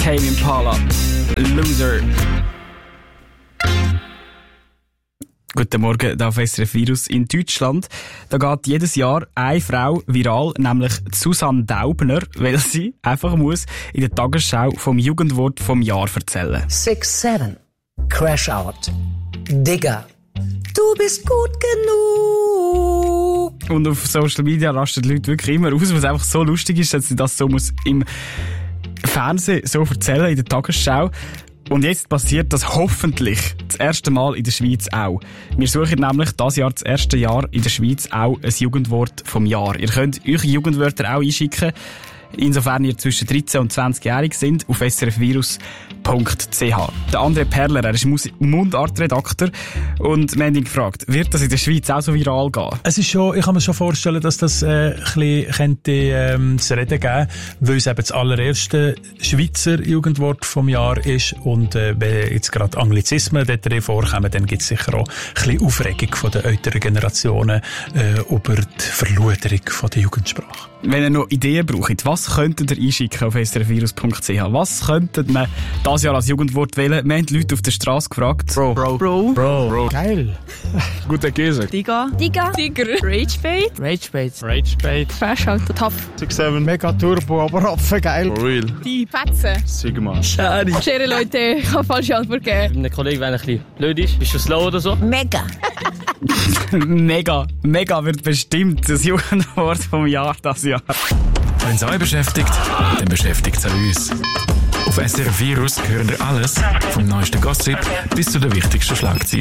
Tame Impala, Loser. Guten Morgen, da auf SRF Virus. In Deutschland, da geht jedes Jahr eine Frau viral, nämlich Susanne Daubner, weil sie einfach muss in der Tagesschau vom Jugendwort vom Jahr erzählen. 6-7. Crash out. Digger. Du bist gut genug. Und auf Social Media rasten die Leute wirklich immer aus, was einfach so lustig ist, dass sie das so muss im Fernsehen so erzählen, in der Tagesschau. Und jetzt passiert das hoffentlich das erste Mal in der Schweiz auch. Wir suchen nämlich dieses Jahr, das erste Jahr in der Schweiz, auch ein Jugendwort vom Jahr. Ihr könnt eure Jugendwörter auch einschicken, insofern ihr zwischen 13 und 20-jährig sind, auf srfvirus.ch. Der André Perler, er ist Mundartredakteur und wir haben ihn gefragt, wird das in der Schweiz auch so viral gehen? Es ist schon, ich kann mir schon vorstellen, dass das ein bisschen könnte, zu reden geben, weil es eben das allererste Schweizer Jugendwort vom Jahr ist und wenn jetzt gerade Anglizismen dort vorkommen, dann gibt es sicher auch ein bisschen Aufregung von den älteren Generationen über die Verluderung von der Jugendsprache. Wenn ihr noch Ideen braucht, was könntet ihr einschicken auf srfvirus.ch? Was könntet man dieses Jahr als Jugendwort wählen? Wir haben die Leute auf der Straße gefragt. Bro. Geil. Guter Käse. Tiger. Tiger. Ragebait. Ragebait. Fresh out the top. 6-7. Mega Turbo, aber geil. For real. Die Fetze. Sigma. Schere Leute, ich habe falsche Antwort gegeben. Ein Kollege, wenn er ein bisschen blöd ist, bist du slow oder so? Mega. Mega wird bestimmt das Jugendwort vom Jahr das Jahr. Wenn es euch beschäftigt, dann beschäftigt es auch uns. Auf SRF Virus hören ihr alles, vom neuesten Gossip bis zu den wichtigsten Schlagzeilen.